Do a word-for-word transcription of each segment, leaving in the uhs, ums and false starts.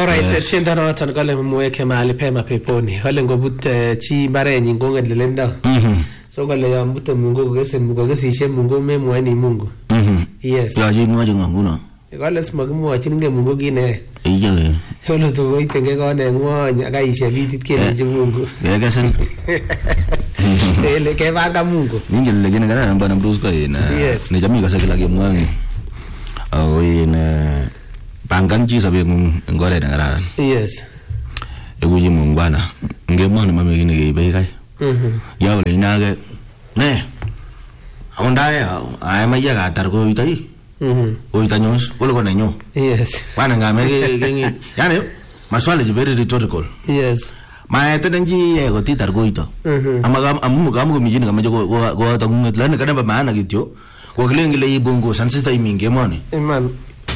Alright, yes. Shenda noton kole mweke mahali pema peponi. Kole ngobut uh, chi barenyi ngongelelendo. Mhm. So kole yambute Mungu kugese Mungu kesishe Mungu memwani Mungu. Mhm. Yes. Ya ji mwaje nguno. Kole smagimwochi nge Mungu kine. Iye. Holo to goitenge kone ngwony akaishe bitit kele Mungu. Yekesen. Ele ke vanga Mungu. Ninge legene kana namba Bruce ko ina. Ni jamii kasakila ke mwangi. Oh ina pangan chi sabe ngung ngore na ngara. Yes. Eguji mungwana. Ngemwana mame gine ge be kai. Mhm. Ya ole inage. Ne. Aunda ya ay ma ya ga tar ko itai. Mhm. O itanyos, ole ko nanyo. Yes. Pana ngame ge ge. Ya ne. Maswali is very rhetorical. Yes. Ma ete denji e go titar go ito. Mhm. Amaga amu ga mu mijini ga majo go go ta ngut lan kana ba mana gityo. Ko glengile ibongo sansita iminge mone. Iman.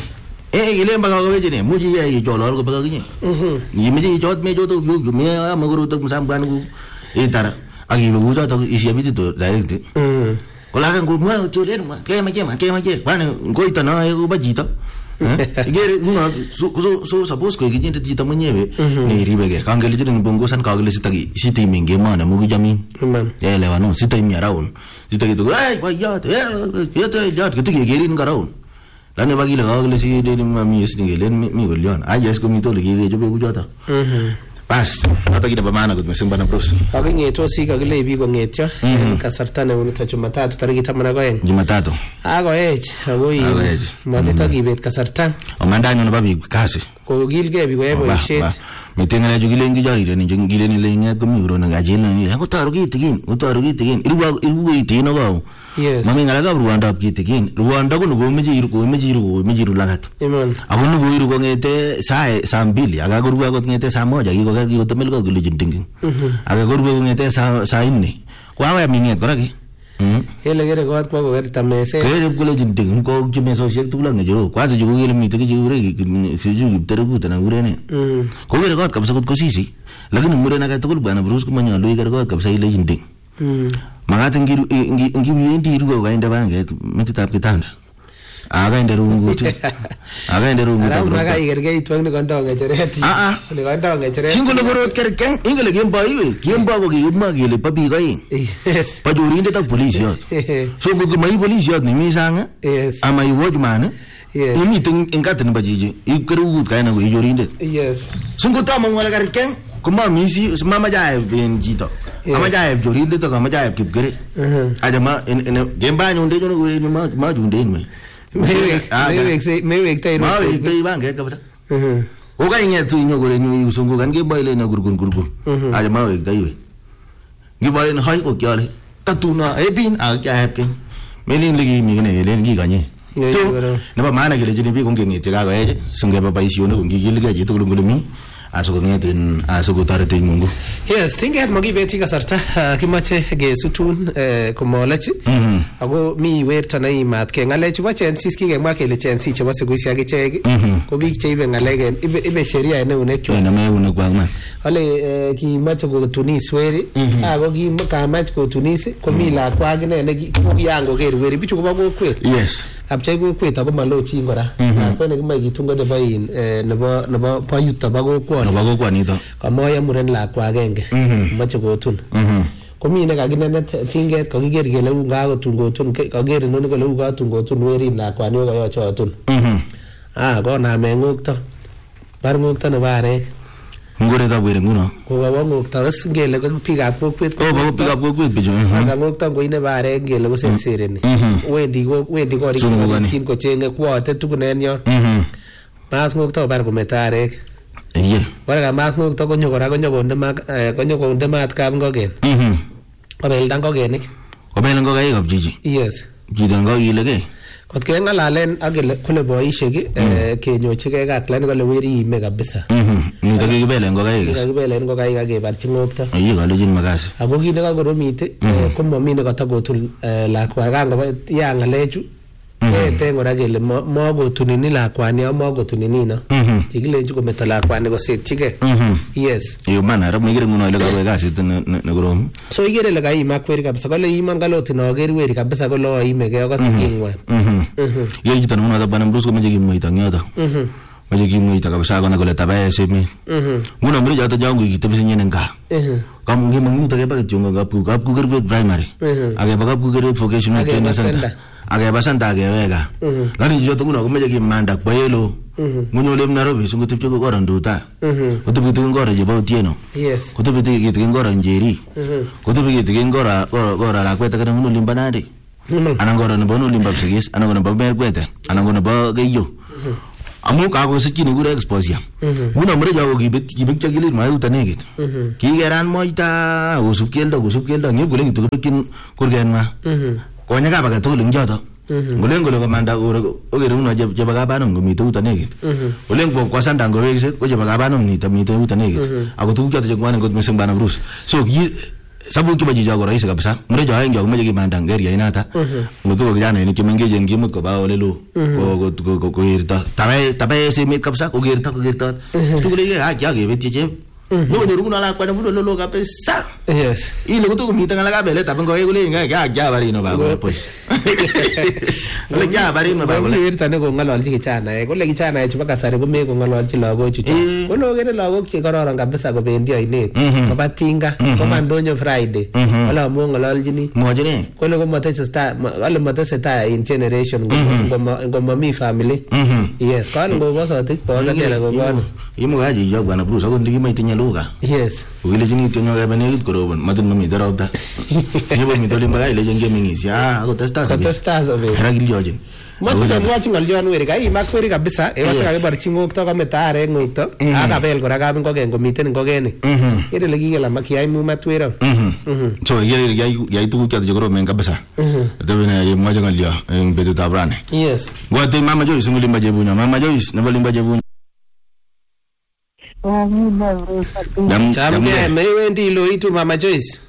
Eh gile mbaga ko wejene muji ya yi jolo ko baga ginye. Mhm. Ni meji jot me joto yu me maguru to musam ban ku itar agi bu ta to isi abiti to direct. Mhm. Kola kan go mu to le ma ke ma ke ma ke ma ke ban go ita na e go bajito. Eh gere no so so so suppose ko ginye ti ta munyebe ni ribege kan gele jini bongo san ka gele sitagi siti minge mana mu jamin. Mhm. Ya le wano sitai mi araun. Sitai to ai ba ya ya ya ya ke ti gere ngaraun. Lane bagi le gagale si de mami es ni len mi golion aja es ko mi to le ge jobe gujota mhm pas ata kita ba mana gut mesem bana pros agi ngeto si gagale bi go ngetyo kasartane unu ta jumatatu tariki tamana go en jumatatu ago ech agoi mate ta gibet kasartan o mandanyo no babi kasi ko gilge bi go ebo shit mitengana jugile ngi jari de ni jungile ni le nya ko mi ro na gajel ni ko taru gi tigin o taru gi tigin iru iru gi tino go yes mami ngala ga Rwanda gi tigin Rwanda ko go meji iru ko meji iru meji iru lagat amen abunu go iru go ngete sa sa mbili aga go ruwa go ngete sa moja gi go ga gi temel go gi jinding aga go ruwa go ngete sa sa inni kwa wa mi nget ko ragi mhm hele gere go at ko go verta mese gere ko le jinding ko jime so shek tu la ngejero kwa se jugo gele mi te gi ure gi gi ju tere ku tana ure ne mhm ko gere go at kabsa ko sisi lagin mure na ka to ko bana Bruce ko manya lo gere go at kabsa ile jinding mhm magati ngiru ngiru yendi iru ga inda bange miti tap kitanda aga inda rungu tu aga inda rungu ara maga igerge itwang ne gonda ngechereti a a ne gonda ngechereti singulo gorot kerken ingele gemba iwe gemba go gemba gele papi gai yes pajuri inda ta police yot so go mai police yot ni misanga yes ama i wojman yes imi tin ingatin bajiji ikru ga na go ijori inda yes sungu ta mo wala kerken kuma misi mama jae ben jito ama jae jori de to kama jae kip gere aja ma en gemba nyunde jono gore ni ma ma junde me mewe mewe se mewe tai ma we tai bange ka bata o ga inge tu nyo gore ni usungu kan gemba ile na gurgun gurgun aja ma we tai we gemba ile hai ko kyale tatuna edin a jae ke melin ligi mi ne len gi ganye to ne ba mana gele jini bi ko ngi te ga ga e sunge ba ba isi ono ngi gele ga jitu gurgun mi asugo ngeten asugo tarete Mungu yes tinga hat magi beti kasarta kimache ge sutun ko lachi ago mi werta nay mat ke ngalechi wa chen siski ge ma ke le chen si che wa seguisi age che ko bi che be ngalege ibe ibe sheria ne une kyo na me une kwa ma ale ki macho go Tunis weri ago gi ka macho go Tunis ko mi la kwa ge ne gi ku yango ge weri bichu ko ba go kwet yes abchai go kwet ago malo chi ngora ko ne ma gi tungo de bayin ne ba ne ba pa yuta ba go kwa no bago kwa nito kamoya muren la kwa agenge mache go tun komi ne kagine ne tinget ko giger gele u ga go tun go tun ko ger no ne go lu ga tun go tun weri la kwa ni go yo cho tun ah go na me ngukto bar ngukto ne bare ngore da bere nguno ko ga ngukto as gele go piga ko kwet ko go piga ko kwet bijo ga ngukto go ine bare gele go sen sere ne wendi go wendi go ri kin ko chenge kwa te tu ne nyo mas ngukto bar ko metare Iye. Wala ka mas nguk to ko nyogora ko nyogonde mak ko nyogonde mat kap ngogen. Mhm. Obel dang ngogenik. Obel ngogay gob jiji. Yes. Jidon go yilege. Kot ke ngalalen agele kule boishek eh kenyochige gatlan kole weri ime kabisa. Mhm. Ni to kibele ngogay. Kibele ngogay ka ke barchi ngopta. Iye gale jin magas. Abo kine ka goromite ko mami ne kata gotul lakwa ka ngo ya ngalechu. Eh tengo ragele mo go tunini lakwani o mo go tunini no. Tigile njuko metala kwani go setchige. Yes. Yo mana ro migire nguno ile ka ga sit ne ne gorom. So igere le ga ima kweri kabisa kole ima ngaloti no geri weri kabisa ko lo ime ge ko sikingwa. Mhm. Yo jita no na bana Bruce ko meje gimo itangyoda. Mhm. mache kimuita kabisa kona kole tabae semi nguna mri jata jangu kitebisi nyene nga kam ngi manguta ke bakit yung gapu gapu gerbe primary age bagapu gerbe vocational training center age basanta age wega lani joto nguna kumeje ki manda kwa yelo munyo lem Nairobi sungu tipche ko gora nduta kutubi tu ngora je bautieno yes kutubi tu gitu ngora njeri kutubi gitu ngora gora la kweta kana munyo limbanade anangora ne bono limbab sigis anangora ba mer kweta anangora ba geyo amu ka ko sikini gure exposure nguna mre jago gibet gibek chagilin ma uta negit ki geran moita usup keldo usup keldo ngi gule gitu kin kurgen ma ko nyaga baga to ling joto ngulen gole ko manda uro ogere uno je je baga banum ngumi to uta negit ulen ko kwasanda ngo wese ko je baga banum ni tamni to uta negit ako tu kya to jengwana ngot mesem bana brus so sabu ki baji jago rais kabisa mre jago ngi maje ki manda ngeri ya inata ngutu ko jana ni kimengeje ngi mut ko ba olelu ko ko ko ko irta tabe tabe se mit kabisa ko girta ko girta tu gole ya kya ge beti je no no ruguna la kwa na fulo lo kabisa yes ile ko to mi tanga la bele tabe ko e gole nga ya ja bari no ba ko pues gole ja bari no ba gole irta ne ko ngalol chi kichana e gole kichana e chupa kasari ko me ko ngalol chi lago chu ko lo gere lago chi kororon kabisa ko bendi ainet ko batinga ko mandonyo friday wala mo ngalol jini mo jini ko lo ko matese sta wala matese ta in generation ko ko mami family yes ko ngo ko so tik po na tela ko ko imo gaji yo bana bruce ko ndigi mai tinya luga yes ugile jini tinyo ga bane git korobon matun mami darauta yebo mi tolim bagai le jenge mingis ya ko testa ko testa so be ragil yojin machi kan watching al yon weri kai makweri kabisa e wasa ka bar chingok to ka metare ngukto aka bel kora ka bingo gen komiten ngogenik ire le gigela makiai mu matwero so yere ya ya tu kya jogoro men kabisa tebena ye mwaje ngalio en betu tabrane yes gote mama Joyce nguli mbaje bunya mama Joyce na bali mbaje bunya Jam jam ke me wendi lo itu mama Joyce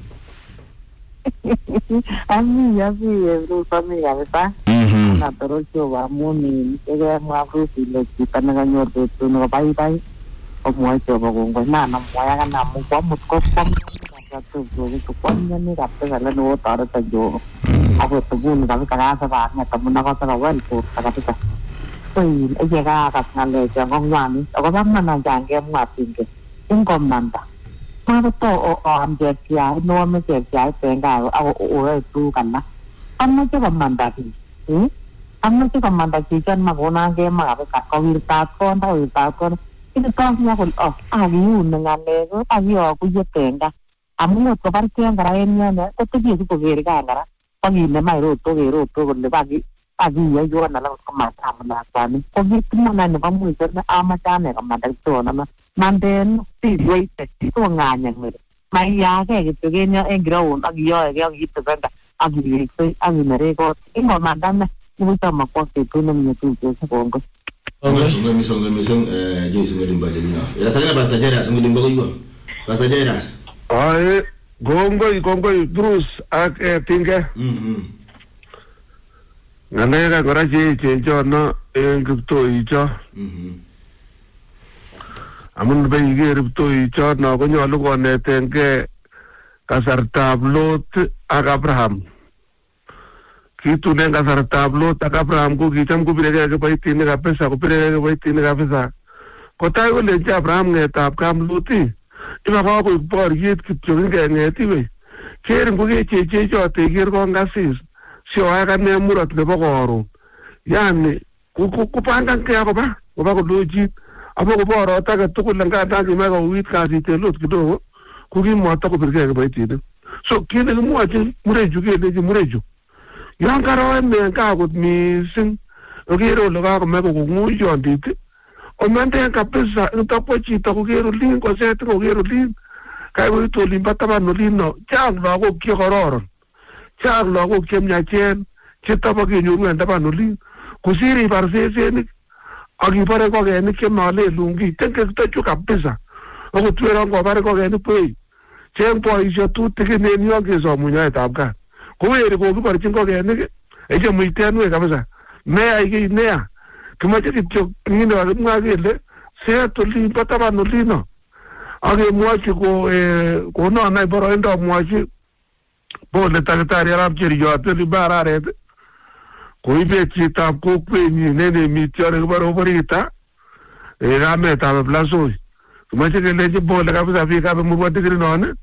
Ami ya vi evro familia beta na pero yo va muni ega ma fru lo kita na nyor to to no bai bai o mo yo ba gon na na mo ya na mo ko mo ko pam ka to to to ko ni ga pe ga no ta ra ta yo a ko to bun ga ka sa ba na ta mo na ko sa wa ko ta ka ta pues llega a la leche con Juan, o va a mandar que Martín que un comandante. Pero todo o ambiente ya no me se ya tenga o o tu kana. Amma que comandante. ¿Eh? Amma que comandante ya ma gona que ma ka ko virta con ta virta con. Ini kan ya ko oh ali un nga le ko ta yo ku ye tenga. Amma ko par que ngaraenya ne ko te ji ko ge ga ngara. Pagi ne mai ro to ge ro to le ba gi agi ya yo na la ko ma ta ma ta ni ko gi tu na ne ba mu je na ama ta ne ko ma da to na ma manden ti wei te ti to nga nya me mai ya ke ke ge nya en ground agi yo ge agi to ga agi ri ko agi ne re ko in ko ma da ne mu ta ma ko ke tu ne me tu ke ko ko Ngombe misong misong eh Joyce ngeli mbaje bina ya sana basta jera ngeli mbago yo basta jera ai gongo gongo Bruce ak tinga mhm Nganega gora je je jono en gupto icho. Mhm. Amun be yige gupto icho no ko nyolu ko netenge kasartab Lot ak Abraham. Kitu ne kasartab Lot ak Abraham ko kicham ko birege ke baiti ne ka pesa ko birege ke baiti ne ka pesa. Ko tay ko le Abraham ngetab kam Luti. Ima ko ko bor yit kityo nge ngeti we. Ker ko ke che che jo te ger ko ngasis. Sio aka ne murat le bogoro yani ku ku panga ke ako ba ko ba ko doji abo ko boro ta ka to ko langa ta ki ma ko wit ka ti te lot kido ku gi mo ta ko birke ke ba ti de so kine mu ati mureju ke le mureju yan karo me ka ko mi sin o ge ro lo ka ko me ko ngu jo ndi o mente ka pesa ta po chi ta ko ge ro lin ko se to ge ro lin kai wo to lin ba ta ba no lin no cha lo ko ki horor Char logo kem nya chen chita ba ke nyuru enda ba nuli kusiri par se se ni agi pare ko ge ni kem male lungi tenke ta chu kabisa o tu era ko pare ko ge ni poi chen po i jo tu te ke ne ni o ke so mu nya ta ka ko ere ko par chen ko ge ni e je mu te anu kabisa me ai ge ne a kuma je ti ni no mu age le se to li pata ba nuli no age mu a ko e ko no na boro endo mu a Bo le takatari arab cheri yo ate li bara red. Koi be chita ko pe ni ne ne mi tiare ko baro barita. eh kametab Plasoi kumache kelechi pole kabisa biikab Murwa Tigiri non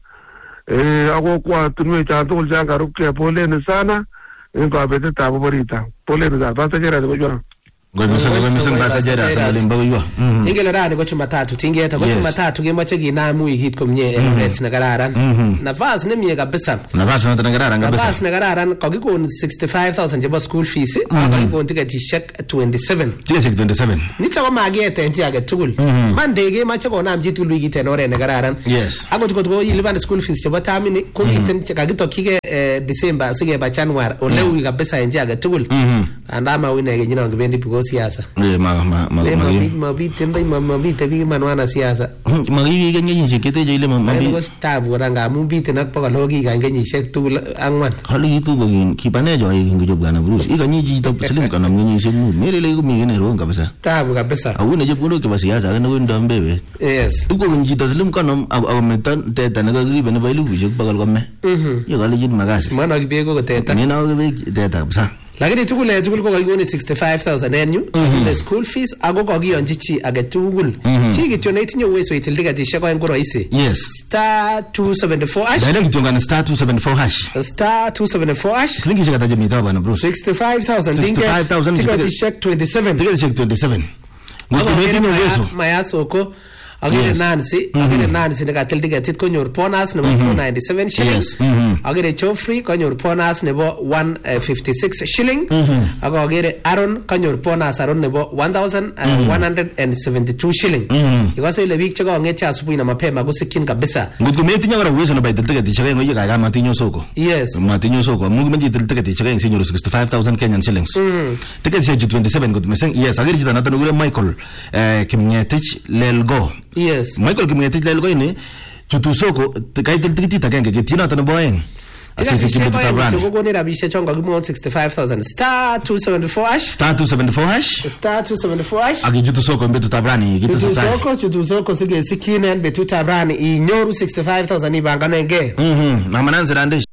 eh ako kwatunwe cha tugul cha karupke poleni sana en kabetetab borita poleni sana Pastor Gerard ko jona Ngomisanga ngomisanga Pastor Gerard salimba ko ingele rani ko Jumatatu tingeta ko Jumatatu kemoche kinam wikit komie Eldoret nekararan nafas nemie kabisa nafas noto nekararan kabisa nafas nekararan kokikon sixty-five thousand chebo school fees kokikon tiketishek twenty-seven tiketishek twenty-seven nito ko magete enti age tugul Monday kemoche konam chi tugul wikit en oret nekararan yes akot kot ko ilipan school fees chebo tamini komiten kakitokyike December sikeba January ole ui kabisa enti age tugul andama wine kenyino kibendi piko siasa eh ma ma ma mabit tembe mabit bi manwana siasa magi kenyishek keteje ile mabit ko stabu ranga mubit nak pagalogi kan kenyishek tugul angwan hali itu begin kipane jo ai ngojo bwana Bruce ikanyi jito slim kana kenyishek mu mere le ko migene ro kabisa tabu kabisa awune je puno ke basiasa kana ko ndambewe yes uko njito slim kana agometan teta ne garibe ne bailu bujek bagal komme mhm yo gali jin magasi mana gibego ko teta ni na ko teta kabisa lakini tugul tugul ko kakikoni sixty-five thousand en yu the school fees ako kakiyonchi chi age tugul chi kityo netinye uwezo itil tiketishek oeng ko rahisi yes star two seventy-four hash dale kityo star two seventy-four hash star two seventy-four hash slingi shaka taje mita bana bro sixty-five thousand tiketishek twenty-seven tiketishek twenty-seven ngoto netinye uwezo maya soko agere Nancy agere Nancy nekatil tiketit konyor bonus nebo four ninety-seven shillings agere Geoffrey konyor bonus nebo one fifty-six shilling ako agere Aaron konyor bonus Aaron nebo one thousand one hundred seventy-two shilling ikose ile biik chekong'etyo asubuhi na mapema kusikyin kabisa ngotko metinye kora uwezo nebo itil tiketishek aeng oye kaka matinyo soko yes matinyo soko amu kimeche itil tiketishek aeng sinyoru sixty-five thousand Kenyan shillings tiketishek twenty-seven kot mising yes agere chito noto nekure Michael Kimngetich Lelgo yes Michael Kimngetich Lelgo ini chutu soko kaitil tikitit agenge ketino noto nebo aeng asisi kimeto tabrani tukukoni rabishek chongo kimwon sixty-five thousand star two seventy-four hash star two seventy-four hash star two seventy-four hash agi chutu soko mbetu tabrani chutu soko chutu soko sige sikinen betu tabrani inyoru sixty-five thousand ibanganenge mhm mama Nancy Rande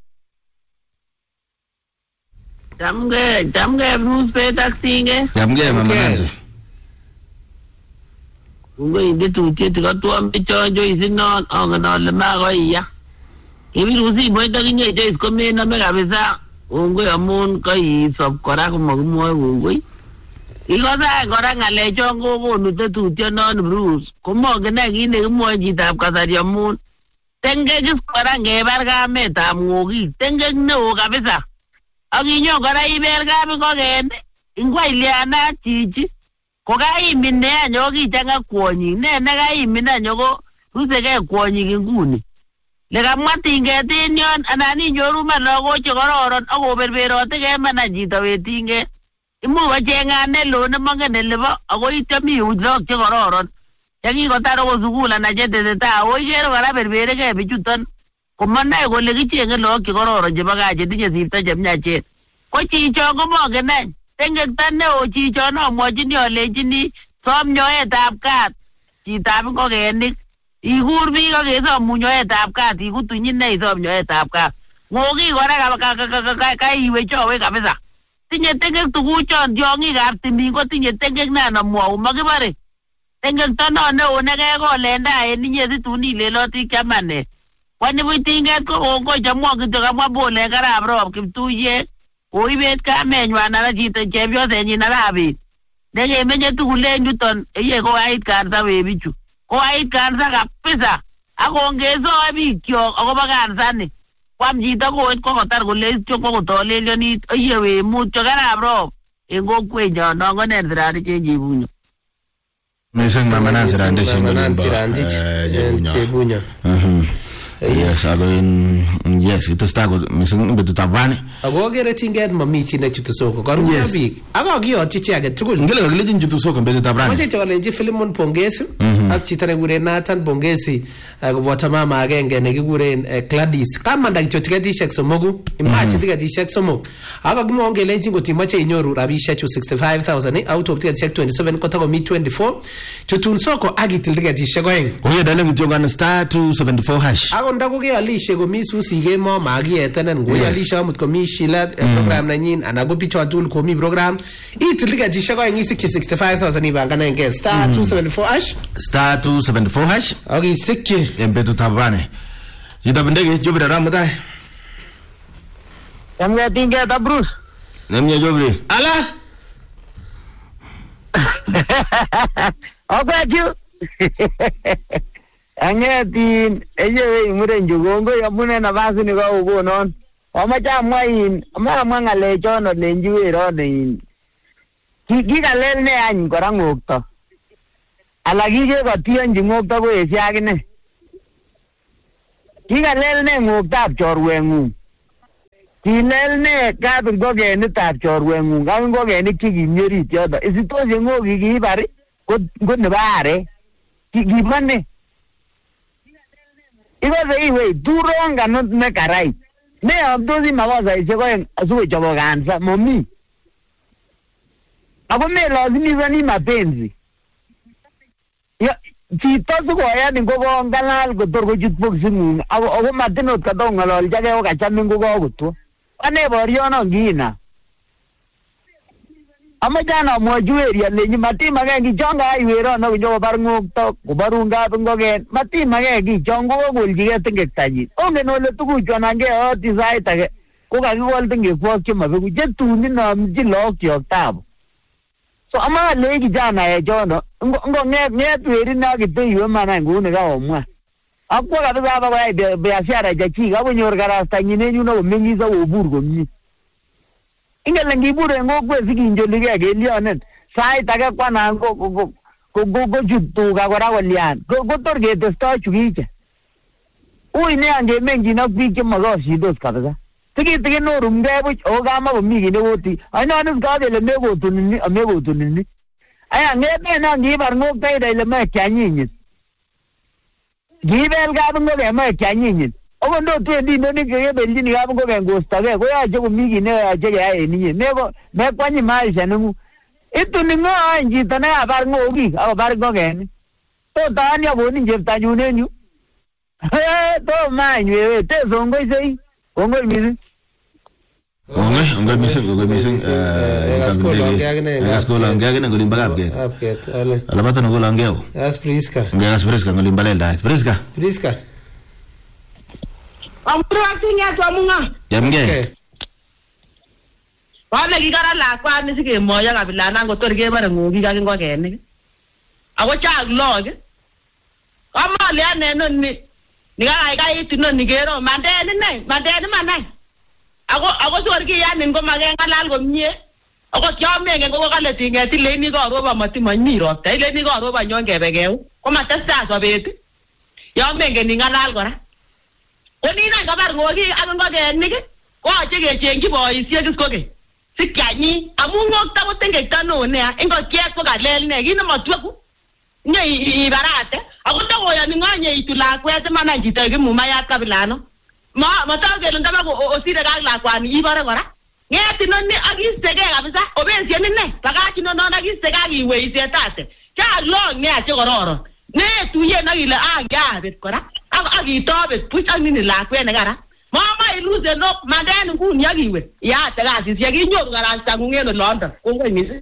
Jamge jamge Bruce Petaxinge jamge mama Nancy Ungo inde tutie tikatwa mbichonjo isinon onganole mago iya Ibirusi boita kinye je iskome na mega kabisa ungo amun kai sob kora ko magmoy ungo Ikosa kora ngale chongo konu tutie non Bruce komogene kinde kimoy chitab kasari amun tenge kis kora ngebar kametab ngoki tenge neo kabisa akinyo kora iber kabi kogen ingwa iliana chichi kokaimi ne anyo kichanga kwonyi ne ne kaimi ne anyo ko ruseke kwonyi nguni le kamwa tingetin yon anani nyoru malogo chekororon akoberberote kemana chito wetinge imuch chengane lo ne mongen elebo ako ityo mi ujlok chekororon yakikotar ko sukul ana chetesetai oikere kora berbereke bichuton komanai kole kichenge lok chekororon chebo gaa chetinye sirto chemyachen ko chichon komongen any tengekta neo chichon amwachini alechini som nyoetab kat chitab ngokenik ikur biik akesom nyoetab kat ikutunyi ne isom nyoetab kat ngoki kora kaiwe chowe kabisa tinye tengek tukuchon tiong'ikab timin ko tinye tengek na namwau makibare tengekta no neo nekekolenda en inye situn ileloti kiamane kwani buch tinget ko kongoi chamwa kityo kamwa bole karab rob kiptuyek koibet kamenywan ana chito chepyosenyin arap bet nekemenye tugul en yuton iye koait kansa webichu koait kansa kabisa akongesoe bikyok akobo kansa ni kwam chito koit kokotar kole ityo kokotolelyonit iye we mutyo karab rob en kokwenyon nongonen sirani chenchebunyo mising mama Nancy Rande Chebunyo yes ako in yes ito sta ko mising betu tabani ako agere tinget mami chi ne chutu soko karunya biik ako kiyotchi chi age tugul ngele kakilejin chutu soko betu tabani moche cholenji Philemon Pongesi ak chito nekikuren Nathan Pongesi koboto mama agenge nekikuren Gladys kamanda kityo tiketishek somoku imache tiketishek somok ako kimwon kelenjin kot imoche inyoru rabishek chu sixty-five thousand out of tiketishek twenty-seven kotakomi twenty-four chutun soko akitil tiketishek oeng oye dale kityo kan star two seventy-four hash akot ko kealishe komi susi kemo makietenen ngoyalishe amut komi Sheila program nanyin anan ko bicho tugul komi program itil tiketishek oeng isikyi sixty-five thousand ibanganenge star two seventy-four hash star two seventy-four hash ak isikyi en betutab rani. Chito bendege Jupiter Ramutai. Yamge tinge ta Bruce. Nemye Jupiter. Ala Okwachu. Angetin eye muren jugongo yamune nafasi ni kwa ukonon. Amache amwa in, ama amwa ng'alechon olenji werone in. Kikalel ne any kora ng'okto. Ala kikekotionji ng'okto koesio akine. Kikalel ne ng'oktab chorweng'ung. Kilel ne kapingokenitab chorweng'ung, kapingokenik chekimi orit yoto. Isitoshe ng'oki kiibar ko nebo arek. Kimwa ne? Ikose iwe turonganut ne karai. Ne yamtosi makosaishek oeng asikochobok kansa momi. Ako me lazimizani mapenzi. Chito sikoyan ngokong'alal kotor kochut boxing'ung ako matin ot katong'ololchigei ko kachamin kokakotwo. Ane boryono ngina. Amache amwochi weri alenji matimake kichon kayai werono konyokobar ng'okto kobarun kapingoken. Matimake kichon kokokolchigei tingektanyin. Ongen ole tuguchu anan keoti sait age ko kakikol tingekwok chemabeku chetun inomchi lookyok tabu. So ama alei kijana echono ngong'et ng'et weri nakiteiwe mana nguni kaomwa. Akwo kabisa hapa koyai biashara chechik akonyor karastanyin en yuno komeng'is akobur komie. Ingele ngibur en kokwet sikinjoligei kelyonen sait age kwanan kochut tuga kora kolyan kotor ketestoi chukiche. Ui nea ngemeng'chin ak biik chemakoshindos kabisa. Tikitikin orumgei buch ako kamakomi kiy nekoti. Anyonis kakele mekotunini amekotunini. Aya ng'eten no ngibar ng'okto ida ile moe kianyinyin. Ngibel kapingoken moe kianyinyin. Okot ndo twendi ndonik chekebeljini kapingoken kostogei koyoche komi kiy neyoche keyai en inye. Mekwanyi maisha neng'ung. Ituni ng'oen chito nekabar ng'okik akobar ngokenik. Tot aani akonin cheptanyun en yu. Tom any wewe tesongoi sei. Kongoi mising. Ongoi, ongoi mising, ongoi mising. Egas akine ngolimba kapket. Kapket, ale. Alapato ngolangeo. Egas Priska. Egas Priska ngolimba lelda. Priska. Priska. Amuru asinya tu amunga. Yamge. Wale kikara lakwa ni sikemoyo kabila nango tor kebare ng'okik ak ngokenik. Ako chak log. Amale aneno ni nikakaikai inoni kero mandeni ne mandeni manai. Ako ako sor kiyanin komakeng'alal komie. Ako kiamengen kokokale tinget ileni karoba matimonyi ropta. Ileni karoba nyon kebe keu. Komatestai sobet. Yamengen ing'alal kora. Konina kabar ng'okik ak ngokenik koyoche kechengchi boisiek iskoke. Sikyanyi amu ng'okto kotingekto neo nea. Ngokiet ko kalel ne kit nematweku. Nye ibarate. Ako tokoyoni ng'onye itu lakwet mana chito kimumayat kabilano. Ma matokele ndaba osire kak lakwani ibare kora. Ng'et inoni akistegei kabisa obesien ine. Bakach inonon akistegei akiwe isetate. Chak long nea chekororon. Ne tuyen akile angabet kora. Akitobet puch ak nini lakwet nekara. Mama iluse no mandeni nguni akiwe. Iyate kasisiek inyoru karastang'ung en olondon. Kongoi mising.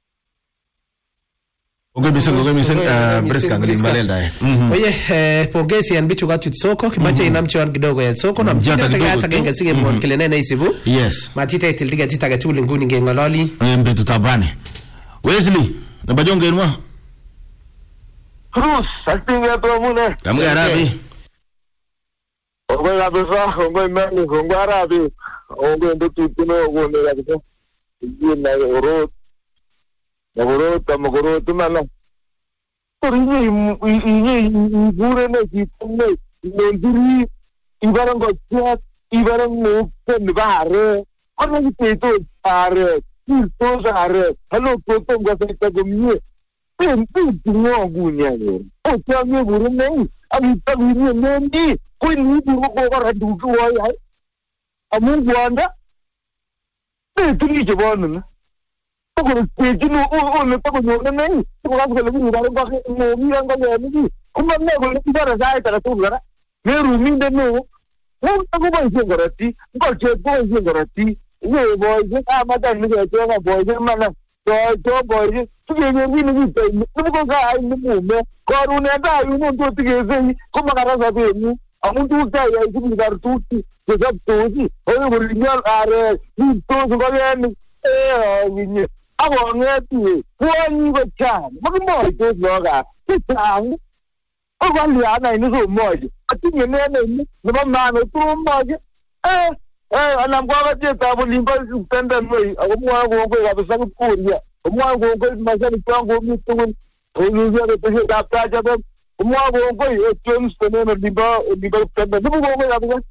Ongoi mising, ongoi mising, Priska ngolimba lelda. Oye, pongezi en bichu kachut soko, kimache inamchon kidogo en soko na mchina tagata kenga sige mon kile nene isibu. Yes. Matita itildiga tita gatuli nguni ngengololi. Mbetu tabane. Wesley, nabajonge nwa. Cruz, actinga promune. Kamge arabi. Ongoi kabisa, ongoi meni, ongoi arabi. Ongoi ndutu tino, ongoi kabisa. Yina orot. Magorota, magorota mana. Pero ini ini ibure na kitne. Nondiri ibarang gocet, ibarang mukten bare. Ano ito bare? Ito bare. Hello, toto gasa gumye. Tempo tingo gunya ni. O tiang buru nei. Abi tabi ni nei. Koi ni buru ko kara duku wai. Amu guanda. Itu ni jebon. Kalau begini, oh oh, lepas kau nyonya ni, kau kalau kalau ni baru pakai mobil yang kau ni, kau mana boleh kita rasa itu tu, kan? Neruminde neo. Wong takuboisien koroti, ngolchet boisien koroti. Ye boisien amatan niketenga boisien mana. So so boisien tukenye ngini kito. Nuko ka ai nimume. Korun enda yuno ndo tikeze ko makarasa benu. Amun tukta ya isi kartuti. Kesap tosi. Oye burinyal are. Ni tosi kwa yani. Eh winye. Abo ngeti. Kwani ko chan. Magmo tosi loga. Chan. Ogali ana ini so moja. Atinye nene ni. Nama mano tu moja. Eh. Eh, anam kwa kaje tabu limba tenda noi. Ako mwa ko ko kabisa ko kuria. Mwa ko ko masani kwangu mitungun. Oyuza de pese tapta jabe. Mwa ko ko e tons tene limba limba tenda. Nubu ko ko kabisa.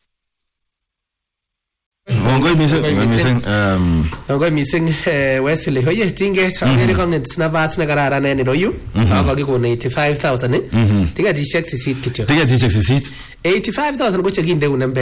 Ngoi mising, ngoi mising. Um, ngoi mising Wesley. Oye tinget agere kongen snavas na kararan en royu. Ako kikon eighty-five thousand eh. Tiketishek sisit kityo. Tiketishek sisit. eighty-five thousand ko chekinde unembe.